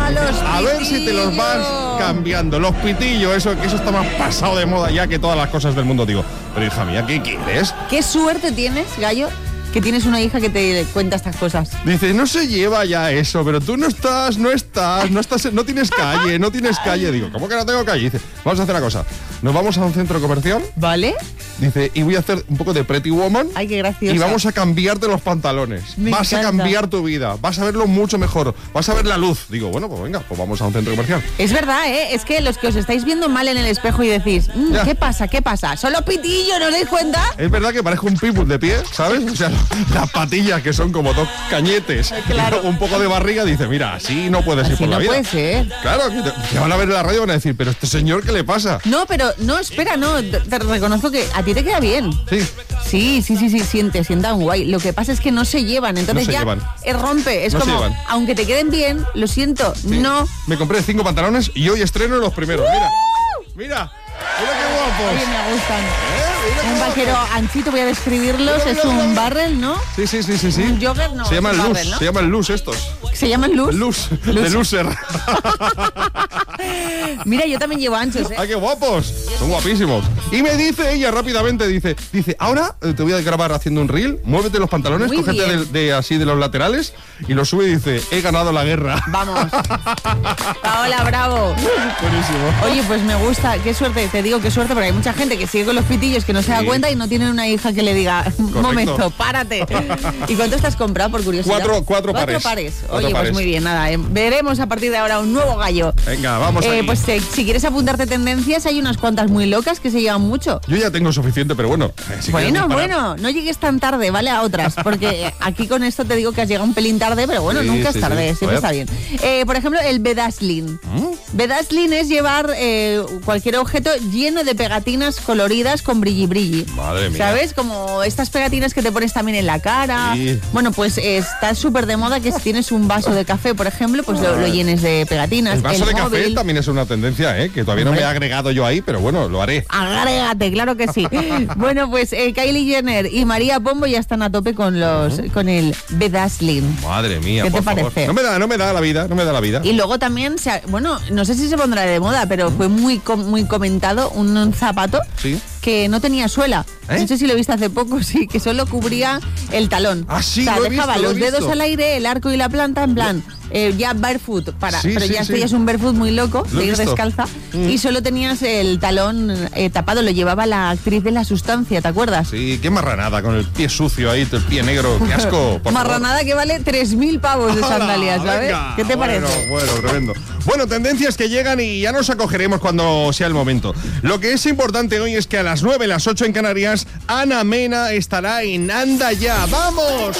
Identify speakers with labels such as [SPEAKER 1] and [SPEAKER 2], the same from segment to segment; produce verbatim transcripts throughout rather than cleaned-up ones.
[SPEAKER 1] Ah, los
[SPEAKER 2] A ver si te los vas cambiando. Los pitillos, eso, eso está más pasado de moda ya que todas las cosas del mundo. Digo, pero hija mía, ¿qué quieres?
[SPEAKER 1] ¿Qué suerte tienes, Gallo, que tienes una hija que te cuenta estas cosas?
[SPEAKER 2] Dice, no se lleva ya eso, pero tú no estás, no estás, no estás, no tienes calle, no tienes calle. Digo, ¿cómo que no tengo calle? Dice, vamos a hacer una cosa. Nos vamos a un centro comercial.
[SPEAKER 1] ¿Vale?
[SPEAKER 2] Dice, y voy a hacer un poco de Pretty Woman.
[SPEAKER 1] Ay, qué graciosa.
[SPEAKER 2] Y vamos a cambiarte los pantalones.
[SPEAKER 1] Me
[SPEAKER 2] vas
[SPEAKER 1] encanta.
[SPEAKER 2] a cambiar tu vida. Vas a verlo mucho mejor. Vas a ver la luz. Digo, bueno, pues venga, pues vamos a un centro comercial.
[SPEAKER 1] Es verdad, ¿eh? Es que los que os estáis viendo mal en el espejo y decís, mmm,
[SPEAKER 2] Ya.
[SPEAKER 1] ¿qué pasa? ¿Qué pasa? ¿Solo pitillo? ¿No os dais cuenta?
[SPEAKER 2] Es verdad que parezco un pitbull de pie, ¿sabes? O sea, las patillas que son como dos cañetes.
[SPEAKER 1] Claro.
[SPEAKER 2] Y luego un poco de barriga. Dice, mira, así no puedes ir
[SPEAKER 1] Así
[SPEAKER 2] por
[SPEAKER 1] no
[SPEAKER 2] la vida.
[SPEAKER 1] puede ser.
[SPEAKER 2] Claro, que te, te van a ver en la radio y van a decir, pero este señor, ¿qué le pasa?
[SPEAKER 1] No, pero no, espera, no. Te, te reconozco que a ti te queda bien.
[SPEAKER 2] Sí.
[SPEAKER 1] Sí, sí, sí, sí, siente, sienta un guay. Lo que pasa es que no se llevan, entonces
[SPEAKER 2] No se
[SPEAKER 1] ya
[SPEAKER 2] llevan.
[SPEAKER 1] es rompe. Es
[SPEAKER 2] No se
[SPEAKER 1] como,
[SPEAKER 2] llevan.
[SPEAKER 1] aunque te queden bien, lo siento,
[SPEAKER 2] Sí.
[SPEAKER 1] no.
[SPEAKER 2] Me compré cinco pantalones y hoy estreno los primeros. Mira, mira, mira qué guapos.
[SPEAKER 1] Oye, me gustan.
[SPEAKER 2] ¿Eh? Mira qué
[SPEAKER 1] Un
[SPEAKER 2] guapos.
[SPEAKER 1] vaquero anchito, voy a describirlos,
[SPEAKER 2] Mira,
[SPEAKER 1] es
[SPEAKER 2] mira,
[SPEAKER 1] un
[SPEAKER 2] mira.
[SPEAKER 1] barrel, ¿no?
[SPEAKER 2] Sí, sí, sí, sí, sí.
[SPEAKER 1] Un jogger, no,
[SPEAKER 2] Se
[SPEAKER 1] es
[SPEAKER 2] llaman
[SPEAKER 1] un
[SPEAKER 2] luz,
[SPEAKER 1] barrel, ¿no?
[SPEAKER 2] se llaman luz estos.
[SPEAKER 1] ¿Se llaman luz?
[SPEAKER 2] Luz,
[SPEAKER 1] Luz.
[SPEAKER 2] de loser.
[SPEAKER 1] Mira, yo también llevo anchos, ¿eh?
[SPEAKER 2] ¡Ay, qué guapos! Son guapísimos. Y me dice ella rápidamente, dice, dice, ahora eh, te voy a grabar haciendo un reel, muévete los pantalones,
[SPEAKER 1] Muy
[SPEAKER 2] cógete de,
[SPEAKER 1] bien.
[SPEAKER 2] de así de los laterales y lo sube y dice, he ganado la guerra.
[SPEAKER 1] Vamos. Paola, bravo.
[SPEAKER 2] Buenísimo.
[SPEAKER 1] Oye, pues me gusta, qué suerte, te digo qué suerte, porque hay mucha gente que sigue con los pitillos que no se da
[SPEAKER 2] Sí.
[SPEAKER 1] cuenta y no tienen una hija que le diga, un
[SPEAKER 2] Correcto.
[SPEAKER 1] momento, párate. ¿Y cuánto estás comprado, por curiosidad?
[SPEAKER 2] Cuatro- cuatro pares.
[SPEAKER 1] pares.
[SPEAKER 2] Cuatro
[SPEAKER 1] Oye, pues
[SPEAKER 2] pares.
[SPEAKER 1] muy bien, nada, eh, veremos a partir de ahora un nuevo gallo.
[SPEAKER 2] Venga, vamos
[SPEAKER 1] Eh,
[SPEAKER 2] aquí.
[SPEAKER 1] pues eh, si quieres apuntarte tendencias, hay unas cuantas muy locas que se llevan mucho.
[SPEAKER 2] Yo ya tengo suficiente, pero bueno. eh, si quieres
[SPEAKER 1] Bueno,
[SPEAKER 2] disparar.
[SPEAKER 1] bueno, no llegues tan tarde, ¿vale? A otras, porque eh, aquí con esto te digo que has llegado un pelín tarde, pero bueno,
[SPEAKER 2] Sí,
[SPEAKER 1] nunca
[SPEAKER 2] sí,
[SPEAKER 1] es tarde,
[SPEAKER 2] sí.
[SPEAKER 1] siempre
[SPEAKER 2] A
[SPEAKER 1] está
[SPEAKER 2] ver.
[SPEAKER 1] bien. Eh, por ejemplo, el bedazzling.
[SPEAKER 2] ¿Mm?
[SPEAKER 1] Bedazzling es llevar eh, cualquier objeto lleno de pegatinas coloridas con brilli brilli.
[SPEAKER 2] Madre mía.
[SPEAKER 1] ¿Sabes? Como estas pegatinas que te pones también en la cara.
[SPEAKER 2] Sí.
[SPEAKER 1] Bueno, pues eh, está súper de moda que si tienes un vaso de café, por ejemplo, pues lo, lo llenes de pegatinas.
[SPEAKER 2] El vaso de café
[SPEAKER 1] móvil.
[SPEAKER 2] también es una tendencia, ¿eh? Que todavía no me he
[SPEAKER 1] Hombre.
[SPEAKER 2] agregado yo ahí, pero bueno, lo haré.
[SPEAKER 1] Agrégate, claro que sí. Bueno, pues eh, Kylie Jenner y María Pombo ya están a tope con los con el bedazzling.
[SPEAKER 2] Madre mía,
[SPEAKER 1] ¿Qué
[SPEAKER 2] por
[SPEAKER 1] te
[SPEAKER 2] favor.
[SPEAKER 1] parece?
[SPEAKER 2] No me da, no me da la vida, no me da la vida.
[SPEAKER 1] Y luego también, se ha- bueno, no sé si se pondrá de moda, pero fue muy com- muy comentado un, un zapato
[SPEAKER 2] Sí.
[SPEAKER 1] que no tenía suela.
[SPEAKER 2] ¿Eh?
[SPEAKER 1] No sé si lo viste hace poco, sí, que solo cubría el talón.
[SPEAKER 2] Ah, sí,
[SPEAKER 1] o sea,
[SPEAKER 2] lo he
[SPEAKER 1] dejaba
[SPEAKER 2] visto, lo he
[SPEAKER 1] los dedos
[SPEAKER 2] visto.
[SPEAKER 1] al aire, el arco y la planta en plan, eh, ya barefoot, para,
[SPEAKER 2] Sí,
[SPEAKER 1] pero
[SPEAKER 2] sí,
[SPEAKER 1] ya
[SPEAKER 2] sí.
[SPEAKER 1] esto ya es un barefoot muy loco,
[SPEAKER 2] Lo he
[SPEAKER 1] de ir
[SPEAKER 2] visto.
[SPEAKER 1] descalza,
[SPEAKER 2] Mm.
[SPEAKER 1] y solo tenías el talón eh, tapado, lo llevaba la actriz de La Sustancia, ¿te acuerdas?
[SPEAKER 2] Sí, qué marranada, con el pie sucio ahí, el pie negro, qué asco. por
[SPEAKER 1] Marranada que vale tres mil pavos de
[SPEAKER 2] favor.
[SPEAKER 1] sandalias,
[SPEAKER 2] ¡Hala,
[SPEAKER 1] ¿sabes?
[SPEAKER 2] venga!
[SPEAKER 1] ¿Qué te
[SPEAKER 2] Bueno,
[SPEAKER 1] parece?
[SPEAKER 2] Bueno, tremendo. Bueno, tendencias que llegan y ya nos acogeremos cuando sea el momento. Lo que es importante hoy es que a las nueve, las ocho en Canarias, Ana Mena estará en Anda Ya. ¡Vamos!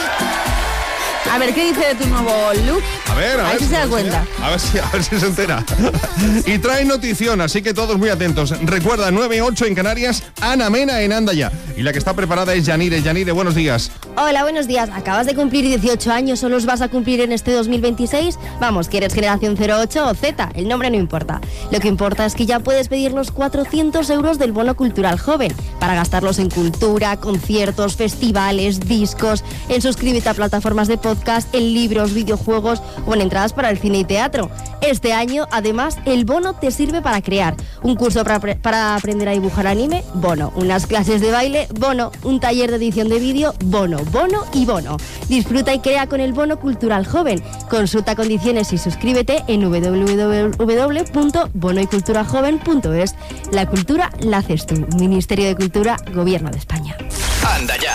[SPEAKER 1] A ver, ¿qué dice de tu nuevo look?
[SPEAKER 2] A ver, a,
[SPEAKER 1] A
[SPEAKER 2] ver
[SPEAKER 1] ver si se da
[SPEAKER 2] a ver
[SPEAKER 1] cuenta.
[SPEAKER 2] A ver si, a ver si se entera. Y trae notición, así que todos muy atentos. Recuerda, nueve ocho en Canarias, Ana Mena en Anda Ya. Y la que está preparada es Yanire. Yanire, buenos días.
[SPEAKER 3] Hola, buenos días. ¿Acabas de cumplir dieciocho años o los vas a cumplir en este dos mil veintiséis? Vamos, que eres generación cero ocho o Z, el nombre no importa. Lo que importa es que ya puedes pedir los cuatrocientos euros del bono cultural joven para gastarlos en cultura, conciertos, festivales, discos, en suscríbete a plataformas de podcast, en libros, videojuegos o en entradas para el cine y teatro. Este año, además, el bono te sirve para crear un curso para, pre- para aprender a dibujar anime, bono, unas clases de baile, bono, un taller de edición de vídeo, bono, bono y bono. Disfruta y crea con el bono cultural joven. Consulta condiciones y suscríbete en doble u doble u doble u punto bono y cultura joven punto es. La cultura la haces tú. Ministerio de Cultura, Gobierno de España.
[SPEAKER 4] Anda Ya,